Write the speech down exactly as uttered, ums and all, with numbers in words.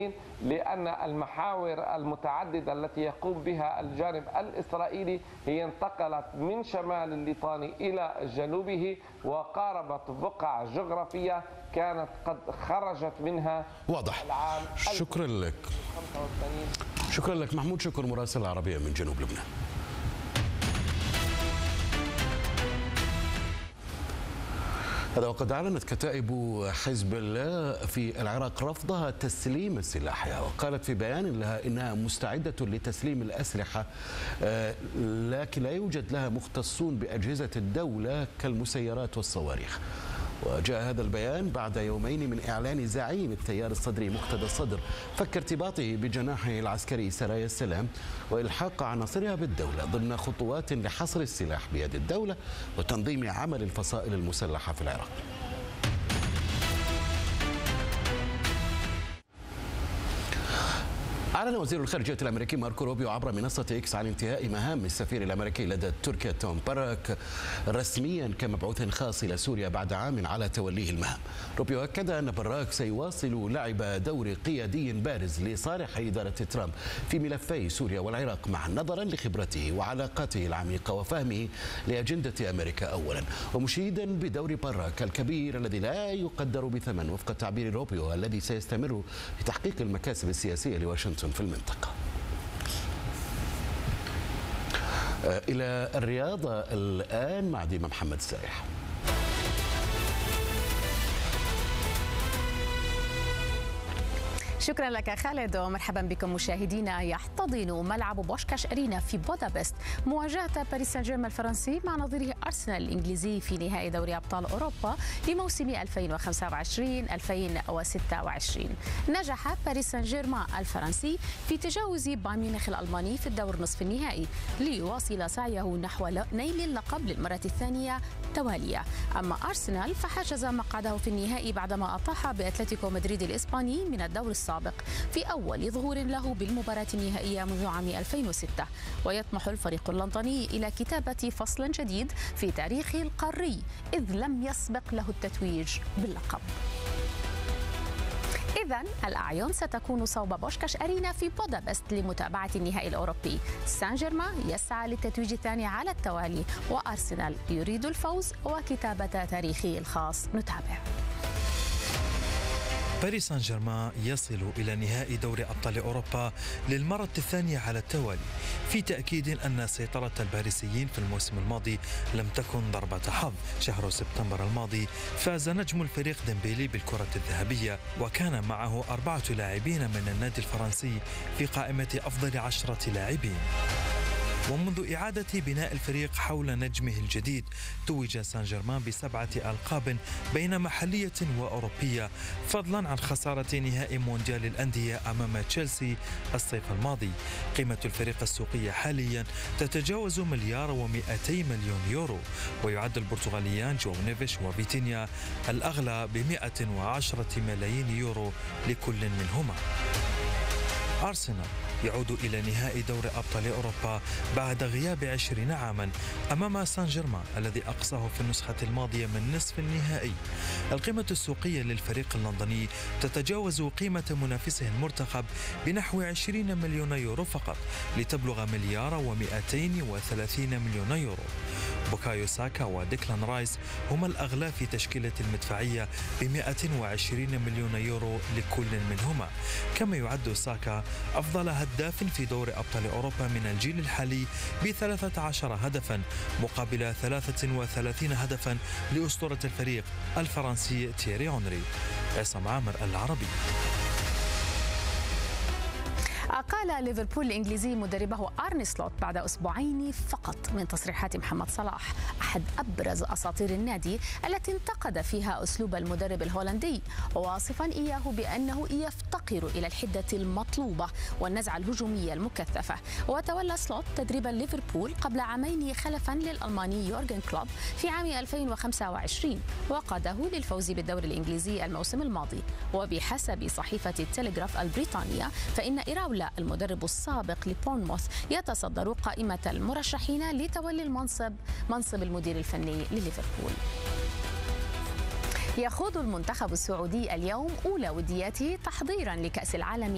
لأن المحاور المتعددة التي يقوم بها الجانب الإسرائيلي هي انتقلت من شمال الليطاني إلى جنوبه وقاربت بقع جغرافية كانت قد خرجت منها واضح. العام شكرا لك. شكرا لك محمود شكر مراسل العربية من جنوب لبنان. هذا وقد أعلنت كتائب حزب الله في العراق رفضها تسليم السلاح، وقالت في بيان لها إنها مستعدة لتسليم الأسلحة لكن لا يوجد لها مختصون بأجهزة الدولة كالمسيرات والصواريخ. وجاء هذا البيان بعد يومين من إعلان زعيم التيار الصدري مقتدى الصدر فك ارتباطه بجناحه العسكري سرايا السلام وإلحاق عناصرها بالدولة ضمن خطوات لحصر السلاح بيد الدولة وتنظيم عمل الفصائل المسلحة في العراق. أعلن وزير الخارجية الأمريكي ماركو روبيو عبر منصة إكس عن انتهاء مهام السفير الأمريكي لدى تركيا توم باراك رسميا كمبعوث خاص إلى سوريا بعد عام على توليه المهام. روبيو أكد أن باراك سيواصل لعب دور قيادي بارز لصالح إدارة ترامب في ملفي سوريا والعراق معا نظرا لخبرته وعلاقاته العميقة وفهمه لأجندة أمريكا أولا، ومشيدا بدور باراك الكبير الذي لا يقدر بثمن وفق تعبير روبيو الذي سيستمر في تحقيق المكاسب السياسية لواشنطن في المنطقة. إلى الرياضة الآن مع ديما محمد السائح. شكرا لك خالد ومرحبا بكم مشاهدينا. يحتضن ملعب بوشكاش أرينا في بودابست مواجهة باريس سان جيرمان الفرنسي مع نظيره أرسنال الإنجليزي في نهائي دوري أبطال أوروبا لموسم ألفين وخمسة وعشرين ألفين وستة وعشرين. نجح باريس سان جيرمان الفرنسي في تجاوز بايرن ميونخ الألماني في الدور نصف النهائي ليواصل سعيه نحو نيل اللقب للمرة الثانية توالية. أما أرسنال فحجز مقعده في النهائي بعدما أطاح بأتلتيكو مدريد الإسباني من الدور السابق في أول ظهور له بالمباراة النهائية منذ عام ألفين وستة. ويطمح الفريق اللندني إلى كتابة فصل جديد في تاريخه القاري إذ لم يسبق له التتويج باللقب. إذن الأعين ستكون صوب بوشكاش أرينا في بودابست لمتابعة النهائي الأوروبي. سان جيرمان يسعى للتتويج الثاني على التوالي وأرسنال يريد الفوز وكتابة تاريخه الخاص. نتابع. باريس سان جيرمان يصل إلى نهائي دوري أبطال أوروبا للمرة الثانية على التوالي في تأكيد أن سيطرة الباريسيين في الموسم الماضي لم تكن ضربة حظ. شهر سبتمبر الماضي فاز نجم الفريق ديمبيلي بالكرة الذهبية وكان معه أربعة لاعبين من النادي الفرنسي في قائمة أفضل عشرة لاعبين. ومنذ إعادة بناء الفريق حول نجمه الجديد توج سان جيرمان بسبعة ألقاب بين محلية وأوروبية فضلا عن خسارة نهائي مونديال الأندية أمام تشيلسي الصيف الماضي. قيمة الفريق السوقية حاليا تتجاوز مليار ومئتي مليون يورو، ويعد البرتغاليان جو نيفيش وفيتينيا الأغلى بمئة وعشرة ملايين يورو لكل منهما. أرسنال يعود إلى نهائي دوري أبطال أوروبا بعد غياب عشرين عاما أمام سان جيرمان الذي أقصاه في النسخة الماضية من نصف النهائي. القيمة السوقية للفريق اللندني تتجاوز قيمة منافسه المرتقب بنحو عشرين مليون يورو فقط لتبلغ مليار ومئتين وثلاثين مليون يورو. بوكايو ساكا وديكلان رايس هما الأغلى في تشكيلة المدفعية بمئة وعشرين مليون يورو لكل منهما. كما يعد ساكا أفضل هداف في دوري أبطال أوروبا من الجيل الحالي بثلاثة عشر هدفا مقابل ثلاثة وثلاثين هدفا لأسطورة الفريق الفرنسي تييري أونري. عصام عامر، العربي. أقال ليفربول الإنجليزي مدربه أرني سلوت بعد أسبوعين فقط من تصريحات محمد صلاح أحد أبرز أساطير النادي التي انتقد فيها أسلوب المدرب الهولندي واصفا إياه بأنه يفتقر إلى الحدة المطلوبة والنزعة الهجومية المكثفة. وتولى سلوت تدريب ليفربول قبل عامين خلفا للألماني يورغن كلوب في عام ألفين وخمسة وعشرين وقاده للفوز بالدوري الإنجليزي الموسم الماضي. وبحسب صحيفة التلغراف البريطانية فإن إراولا المدرب السابق لبورنموث يتصدر قائمة المرشحين لتولي المنصب منصب المدير الفني لليفربول. يخوض المنتخب السعودي اليوم أولى ودياته تحضيرا لكأس العالم